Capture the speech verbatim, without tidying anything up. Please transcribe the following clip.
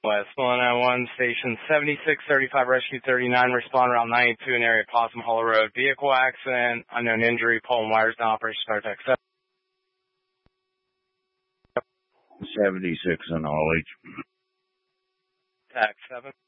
West one oh one, station seventy-six thirty-five, rescue thirty-nine, respond around ninety-two in area Possum Hollow Road. Vehicle accident, unknown injury, pulling wires down, operation start text. seventy-six in Ollie. Tax seven.